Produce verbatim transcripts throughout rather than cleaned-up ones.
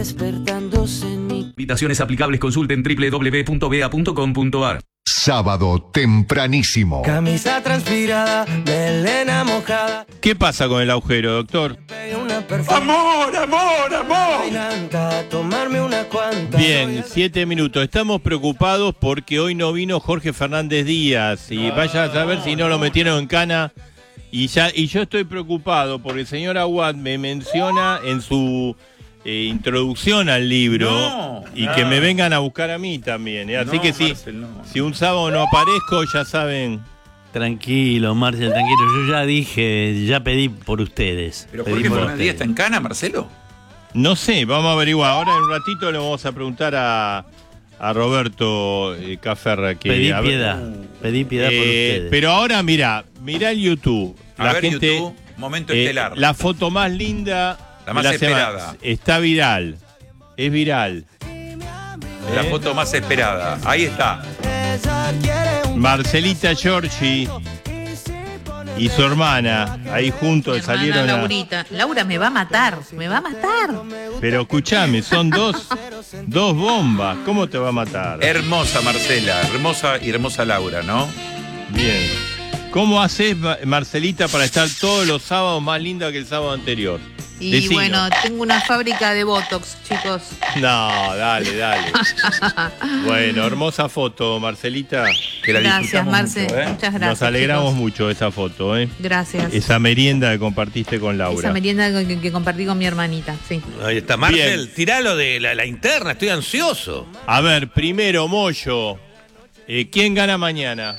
despertándose en mi... Invitaciones aplicables, consulten doble u doble u doble u punto b e a punto com punto a r. Sábado tempranísimo. Camisa transpirada, melena mojada. ¿Qué pasa con el agujero, doctor? Amor, amor, amor. Tomarme una cuanta. Bien, siete minutos. Estamos preocupados porque hoy no vino Jorge Fernández Díaz. Y vaya a saber si no lo metieron en cana. Y ya y yo estoy preocupado porque el señor Aguad me menciona en su eh, introducción al libro no, y no. que me vengan a buscar a mí también. ¿eh? Así No, que si, Marcel, no. si un sábado no aparezco, ya saben. Tranquilo, Marcel, tranquilo. Yo ya dije, ya pedí por ustedes. ¿Pero pedí Jorge por Fernández Díaz ustedes. está en cana, Marcelo? No sé, vamos a averiguar. Ahora en un ratito le vamos a preguntar a, a Roberto eh, Caferra. Que, Pedí a ver, piedad, pedí piedad por eh, ustedes. Pero ahora, mira, mirá el YouTube. A La ver, gente, YouTube, momento eh, estelar. La foto más linda, La más de esperada. semana. Está viral. Es viral. La ¿Eh? foto más esperada. Ahí está. Marcelita Giorgi y su hermana, ahí juntos Mi hermana salieron a... Laurita. Laura me va a matar, me va a matar. Pero escúchame, son dos, dos bombas. ¿Cómo te va a matar? Hermosa Marcela, hermosa y hermosa Laura, ¿no? Bien. ¿Cómo haces, Ma- Marcelita, para estar todos los sábados más linda que el sábado anterior? Y Decinos. bueno, tengo una fábrica de Botox, chicos. No, dale, dale. Bueno, hermosa foto, Marcelita. Que la Gracias, disfrutamos Marce. mucho, ¿eh? Muchas gracias. Nos alegramos chicos. mucho de esa foto, ¿eh? Gracias. Esa merienda que compartiste con Laura. Esa merienda que, que compartí con mi hermanita, sí. Ahí está, Marcel, Bien. tiralo de la, la interna, estoy ansioso. A ver, primero, Moyo. Eh, ¿Quién gana mañana?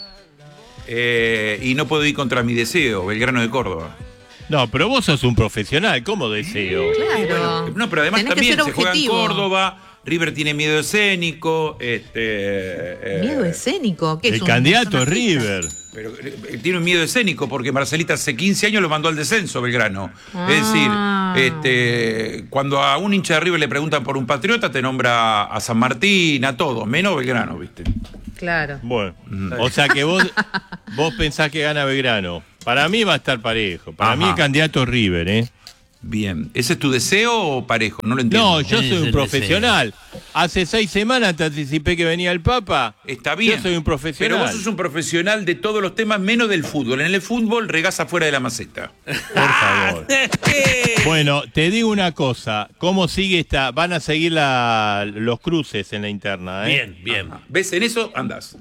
Eh, y no puedo ir contra mi deseo, Belgrano de Córdoba. No, pero vos sos un profesional, ¿cómo deseo? Claro. No, pero además Tenés que también ser se juega en objetivo. Córdoba, River tiene miedo escénico, este... eh, Miedo escénico, ¿qué es El un candidato es sonajista? River. Pero eh, tiene un miedo escénico porque Marcelita hace quince años lo mandó al descenso, Belgrano. Es Ah. decir, este, cuando a un hincha de River le preguntan por un patriota, te nombra a San Martín, a todos, menos Belgrano, ¿viste? Claro. Bueno, o sea que vos, vos pensás que gana Belgrano. Para mí va a estar parejo. Para Ajá. mí el candidato es River, ¿eh? Bien. ¿Ese es tu deseo o parejo? No lo entiendo. No, yo Ese soy es un el profesional. Hace seis semanas te anticipé que venía el Papa. Está bien. Yo soy un profesional. Pero vos sos un profesional de todos los temas menos del fútbol. En el fútbol regás afuera de la maceta. Por favor. Bueno, te digo una cosa. ¿Cómo sigue esta? Van a seguir la, los cruces en la interna, ¿eh? Bien, bien. ¿Ves? En eso andás.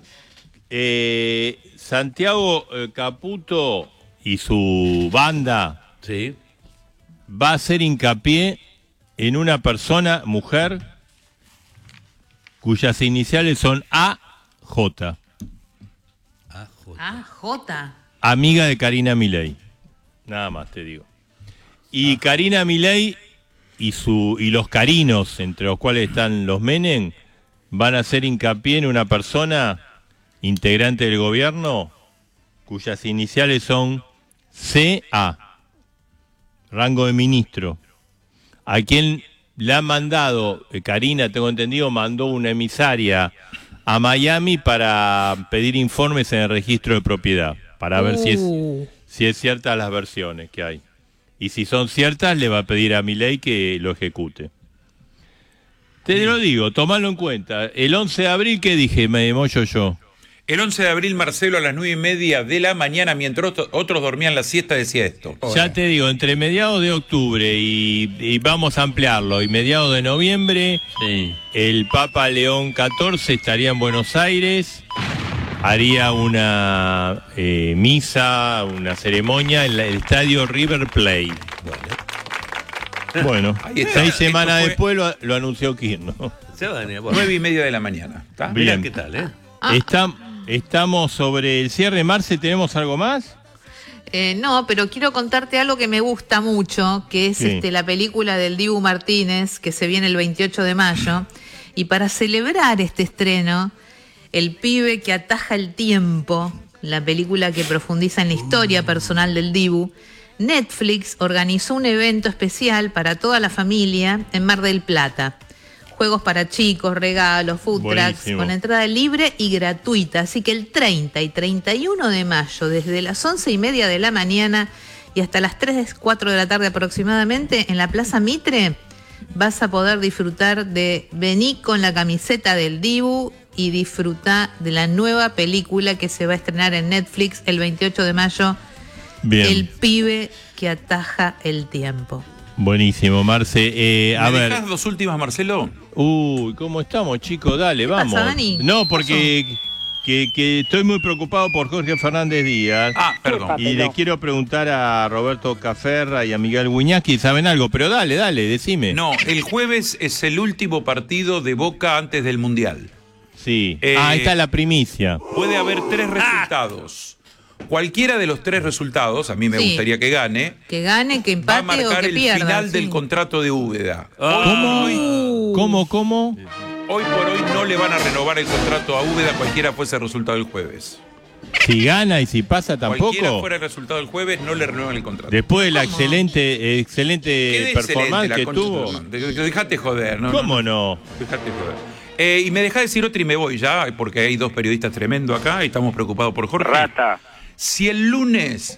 Eh, Santiago eh, Caputo y su banda Sí. va a hacer hincapié en una persona, mujer, cuyas iniciales son A J, Ah, joder. Ah, Jota. amiga de Karina Milei. Nada más te digo. Y Karina Milei y su y los carinos, entre los cuales están los Menem, van a hacer hincapié en una persona integrante del gobierno cuyas iniciales son C A, rango de ministro, a quien le han mandado, eh, Karina, tengo entendido, mandó una emisaria a Miami para pedir informes en el registro de propiedad, para ver si es, Uh. si es ciertas las versiones que hay. Y si son ciertas, le va a pedir a Milei que lo ejecute. Te lo digo, tomalo en cuenta. El once de abril, ¿qué dije? Me demollo yo. El once de abril, Marcelo, a las nueve y media de la mañana, mientras otro- otros dormían la siesta, decía esto. Ya te digo, entre mediados de octubre y, y vamos a ampliarlo, y mediados de noviembre, Sí. el Papa León catorce estaría en Buenos Aires, haría una eh, misa, una ceremonia en la- el estadio River Plate. Bueno, Ahí está. seis Esto semanas fue- después lo, lo anunció Kirchner. Se va a venir. Bueno, Nueve y media de la mañana. ¿Está? mirá Bien. qué tal, ¿eh? Está- estamos sobre el cierre, Marce, ¿tenemos algo más? Eh, no, pero quiero contarte algo que me gusta mucho, que es Sí. este, la película del Dibu Martínez, que se viene el veintiocho de mayo. Y para celebrar este estreno, El pibe que ataja el tiempo, la película que profundiza en la historia personal del Dibu, Netflix organizó un evento especial para toda la familia en Mar del Plata. Juegos para chicos, regalos, food trucks, Buenísimo. con entrada libre y gratuita. Así que el treinta y treinta y uno de mayo, desde las once y media de la mañana y hasta las tres, cuatro de la tarde aproximadamente, en la Plaza Mitre, vas a poder disfrutar de vení con la camiseta del Dibu y disfrutar de la nueva película que se va a estrenar en Netflix el veintiocho de mayo. Bien. El pibe que ataja el tiempo. Buenísimo, Marce. Eh, a ¿Me ver. dejás dos últimas, Marcelo? Uy, ¿cómo estamos, chicos? Dale, vamos. pasa, Dani? No, ¿Qué porque que, que estoy muy preocupado por Jorge Fernández Díaz. Ah, perdón. Y le quiero preguntar a Roberto Caferra y a Miguel Guiñazqui, ¿saben algo? Pero dale, dale, decime. No, el jueves es el último partido de Boca antes del Mundial. Sí. Eh, ah, ahí está la primicia. Puede haber tres resultados. Cualquiera de los tres resultados, a mí me Sí. gustaría que gane, Que gane, que va a empate o marcar que el pierda. final sí. del contrato de Úbeda. ¿Cómo? Hoy, ¿Cómo, cómo? hoy por hoy no le van a renovar el contrato a Úbeda, cualquiera fuese el resultado del jueves. Si gana y si pasa Cualquiera tampoco. fuera el resultado del jueves, no le renuevan el contrato. Después de la ¿Cómo? excelente, Qué excelente de performance excelente la que concha de tuvo. tu hermano. Te- te- Dejate joder, ¿no? ¿Cómo no? no? Dejate joder. Eh, y me dejá decir otra y me voy ya, porque hay dos periodistas tremendos acá y estamos preocupados por Jorge. Rata. Si el lunes,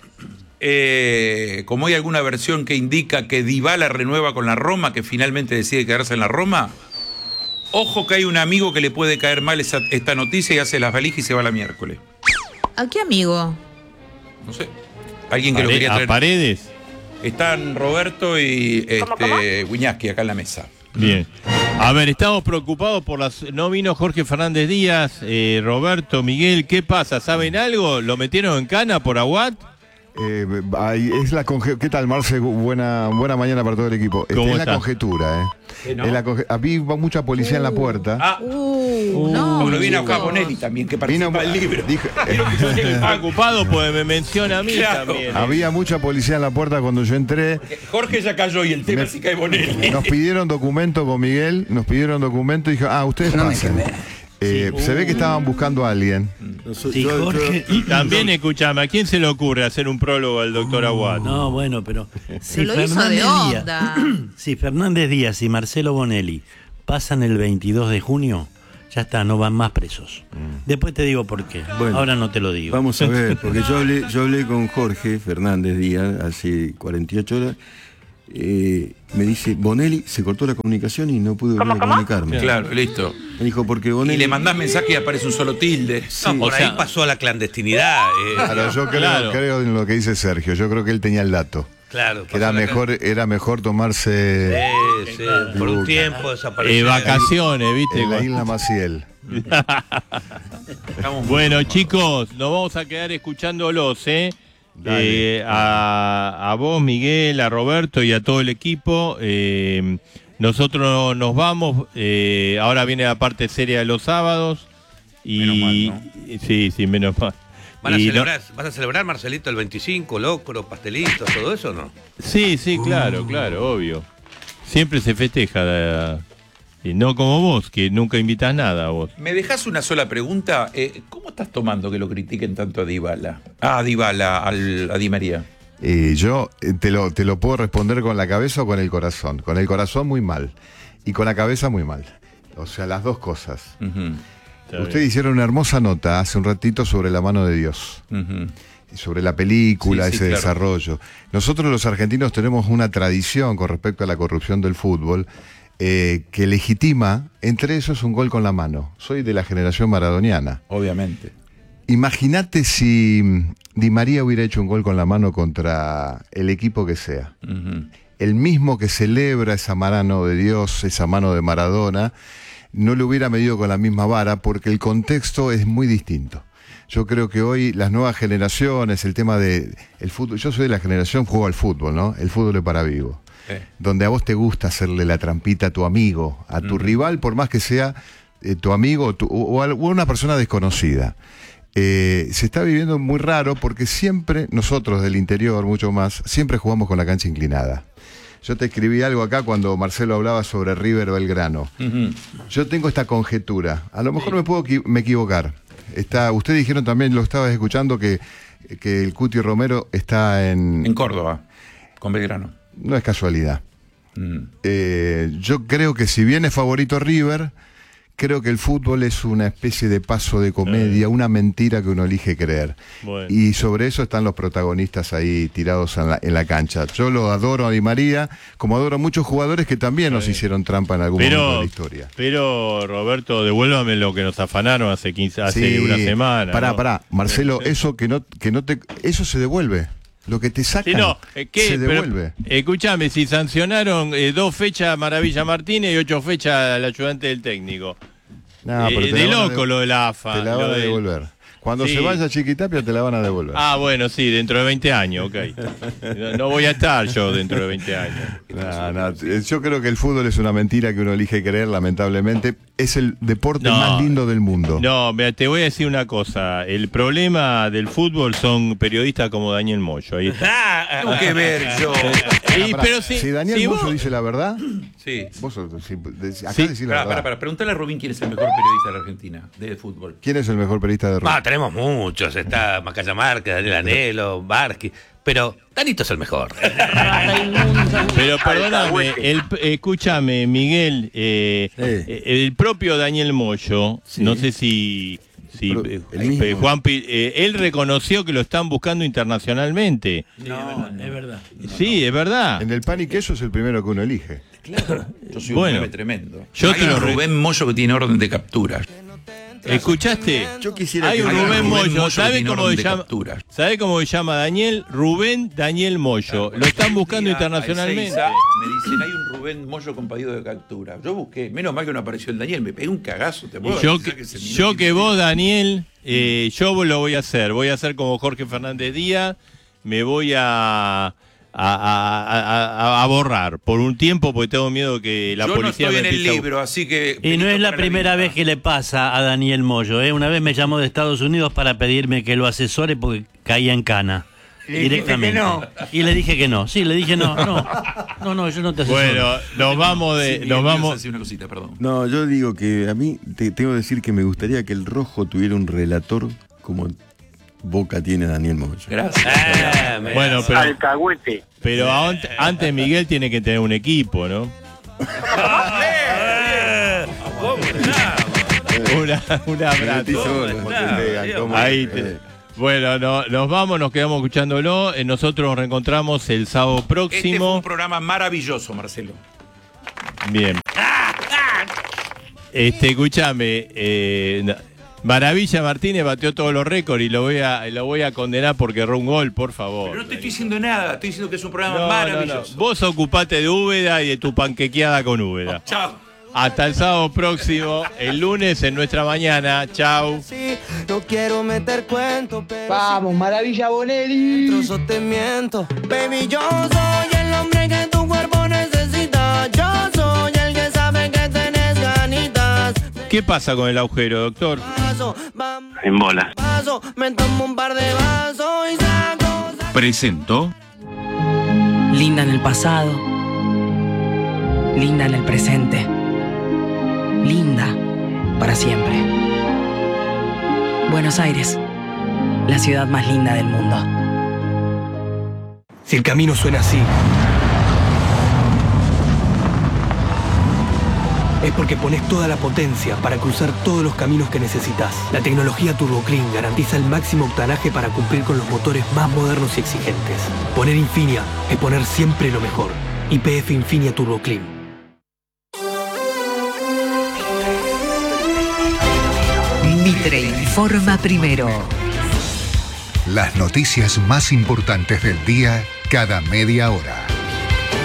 eh, como hay alguna versión que indica que Dybala renueva con la Roma, que finalmente decide quedarse en la Roma, ojo que hay un amigo que le puede caer mal esa- esta noticia y hace las valijas y se va la miércoles. ¿A qué amigo? No sé. Alguien que lo Pare- quería ¿A traer. Paredes? Están Roberto y este, Guiñazqui acá en la mesa. Bien. A ver, estamos preocupados por las... No vino Jorge Fernández Díaz, eh, Roberto, Miguel, ¿qué pasa? ¿Saben algo? ¿Lo metieron en cana por Aguat? Eh, ahí es la conje- ¿Qué tal, Marce? Buena, buena mañana para todo el equipo. Este, ¿Cómo es la está? conjetura, ¿eh? ¿Eh, no? Es la conje- Había mucha policía en la puerta. Ah, Uh, no. porque viene acá chicos. Bonelli también, que Vino- participa del libro. dijo- Preocupado porque me menciona a mí Claro. también. ¿eh? Había mucha policía en la puerta cuando yo entré. Jorge ya cayó y el tema Me- sí cae Bonelli. Nos pidieron documento con Miguel, nos pidieron documento y dijo, ah, ustedes pasen. Eh, Se ve que estaban buscando a alguien. Sí, Jorge. Y también, escúchame, ¿a quién se le ocurre hacer un prólogo al doctor Aguat? No, bueno, pero si Se lo hizo de Díaz, onda. si Fernández Díaz y Marcelo Bonelli pasan el veintidós de junio, ya está, no van más presos. Después te digo por qué. Bueno, Ahora no te lo digo. Vamos a ver, porque yo hablé, yo hablé con Jorge Fernández Díaz hace cuarenta y ocho horas. Eh, me dice, Bonelli se cortó la comunicación y no pude volver a comunicarme. Claro, listo. Me dijo, porque Bonelli... Y le mandás mensaje y aparece un solo tilde. No, por o ahí sea- pasó a la clandestinidad. eh. Claro, yo creo, Claro. creo en lo que dice Sergio. Yo creo que él tenía el dato. Claro. Que era pasó a la mejor, era mejor tomarse Sí, sí, por un tiempo desapareció. Eh, vacaciones, ¿viste? en la isla Maciel. Bueno, chicos, nos vamos a quedar escuchándolos, ¿eh? Eh, a, a vos, Miguel, a Roberto y a todo el equipo. Eh, nosotros nos vamos. Eh, ahora viene la parte seria de los sábados. Y Menos sí, sí, menos mal. ¿Van a Y no- celebrar, ¿Vas a celebrar, Marcelito, el veinticinco, locro, pastelitos, todo eso o no? Sí, sí, claro, claro, obvio. Siempre se festeja. la- y no como vos, que nunca invitas nada a vos. ¿Me dejás una sola pregunta? Eh, ¿Cómo estás tomando que lo critiquen tanto a Dybala? Ah, a Dybala, al, a Di María. Eh, yo eh, te lo, te lo puedo responder con la cabeza o con el corazón. Con el corazón muy mal. Y con la cabeza muy mal. O sea, las dos cosas. Ujú, Está Ustedes bien. hicieron una hermosa nota hace un ratito sobre la mano de Dios. ujú. Sobre la película, Sí, sí, ese claro. desarrollo. Nosotros los argentinos tenemos una tradición con respecto a la corrupción del fútbol eh, que legitima, entre esos, un gol con la mano. Soy de la generación maradoniana. Obviamente. Imagínate si mm, Di María hubiera hecho un gol con la mano contra el equipo que sea. Ujú. El mismo que celebra esa mano de Dios, esa mano de Maradona, no lo hubiera medido con la misma vara porque el contexto es muy distinto. Yo creo que hoy las nuevas generaciones, el tema de el fútbol, yo soy de la generación juego al fútbol, ¿no? El fútbol es para vivo. Sí. Donde a vos te gusta hacerle la trampita a tu amigo, a tu Ujú. rival, por más que sea eh, tu amigo o, tu- o- o a una persona desconocida. Eh, se está viviendo muy raro porque siempre, nosotros del interior, mucho más, siempre jugamos con la cancha inclinada. Yo te escribí algo acá cuando Marcelo hablaba sobre River Belgrano. Ujú. Yo tengo esta conjetura. A lo mejor me puedo equi- me equivocar. Está, ustedes dijeron también, lo estabas escuchando, que, que el Cuti Romero está en... En Córdoba, con Belgrano. No es casualidad. Mm. Eh, yo creo que si bien es favorito River, creo que el fútbol es una especie de paso de comedia, una mentira que uno elige creer. Bueno. Y sobre eso están los protagonistas ahí tirados en la, en la cancha. Yo lo adoro a Di María, como adoro a muchos jugadores que también nos hicieron trampa en algún Pero, momento de la historia. pero Roberto, devuélvame lo que nos afanaron hace quince, hace Sí, una semana. Pará, ¿no? pará, Marcelo, eso que no, que no te, eso se devuelve. Lo que te sacan Sí, no, eh, ¿qué? se Pero, devuelve. escúchame, si sancionaron eh, dos fechas a Maravilla Martínez y ocho fechas al ayudante del técnico. No, Eh, pero te de la van a loco de- lo de la A F A. Te la lo van a del- devolver. Cuando Sí. se vaya Chiquitapia te la van a devolver. Ah, bueno, sí, dentro de veinte años, ok. No, no voy a estar yo dentro de veinte años. No, no, yo creo que el fútbol es una mentira que uno elige creer, lamentablemente. Es el deporte No. más lindo del mundo. No, mira, te voy a decir una cosa. El problema del fútbol son periodistas como Daniel Moyo. Ahí está. Tengo que ver yo. Y, Pará, pero si, si Daniel si Moyo vos- dice la verdad, Sí. vos sos- si- de- acá Sí. decís la Para, verdad. para, para. Preguntale a Rubín quién es el mejor periodista de la Argentina de fútbol. ¿Quién es el mejor periodista de rock? Ah, tenemos muchos. Está Macaya Márquez, Daniel Anelo, Barsky. Pero Danito es el mejor. Pero perdóname, el- escúchame, Miguel, eh, Eh. eh, el propio Daniel Moyo, Sí. no sé si, si Pero eh, el mismo. eh, Juanpi, eh, él reconoció que lo están buscando internacionalmente. No, es verdad. Sí, es verdad. En el pan y queso es el primero que uno elige. Yo soy Bueno. un meme tremendo. Yo Hay te lo un re- Rubén Moyo que tiene orden de captura. ¿Escuchaste? Yo quisiera Hay que un Hay un Rubén Rubén Moyo, Moyo que ¿sabe tiene cómo, orden se de llama? captura. ¿Sabe cómo se llama Daniel? Rubén Daniel Moyo. Lo están buscando A internacionalmente. Ezeiza me dicen, hay un Rubén Moyo con pedido de captura. Yo busqué, menos mal que no apareció el Daniel, me pegué un cagazo. Te puedo Y yo garantizar que, ese yo minuto que y vos, medio. Daniel, eh, yo lo voy a hacer. Voy a hacer como Jorge Fernández Díaz. Me voy a, a, a- a- a- a borrar por un tiempo porque tengo miedo que la Yo no policía estoy me en el empiece a- libro, así que... Y no Benito es la para primera lista. vez que le pasa a Daniel Moyo. ¿eh? Una vez me llamó de Estados Unidos para pedirme que lo asesore porque caía en cana. Directamente. Y le dije que no. Sí, le dije no, no. No, no, yo no te asesoro. Bueno, nos vamos de. Sí, Miguel, nos ibas a vamos. decir una cosita, perdón. No, yo digo que a mí te tengo que decir que me gustaría que el Rojo tuviera un relator como Boca tiene Daniel Moyo. Gracias. Ah, me- Bueno, pero. Pero an- antes Miguel tiene que tener un equipo, ¿no? Una, un abrazo. Ahí te- Bueno, no, nos vamos, nos quedamos escuchándolo. Eh, nosotros nos reencontramos el sábado Este fue próximo. un programa maravilloso, Marcelo. Bien. Este, escúchame, eh, na- Maravilla Martínez batió todos los récords y lo voy a lo voy a condenar porque erró un gol, por favor. Pero no te estoy diciendo nada, estoy diciendo que es un programa No, no, no. maravilloso. Vos ocupate de Úbeda y de tu panquequeada con Úbeda. Chao. Hasta el sábado próximo, el lunes en nuestra mañana. Chau. Sí, no quiero meter cuento, pero Vamos, Maravilla Bonelli. trozo te miento. Baby, yo soy el hombre que tu cuerpo necesita. Yo soy el que sabe que tenés ganitas. ¿Qué pasa con el agujero, doctor? Paso, vamos, En bola. paso, me tomo un par de vasos y saco. Presentó Linda en el pasado. Linda en el presente. Linda para siempre. Buenos Aires, la ciudad más linda del mundo. Si el camino suena así, es porque pones toda la potencia para cruzar todos los caminos que necesitas. La tecnología Turbo Clean garantiza el máximo octanaje para cumplir con los motores más modernos y exigentes. Poner Infinia es poner siempre lo mejor. Y P F Infinia Turbo Clean. Mitre informa primero. Las noticias más importantes del día cada media hora.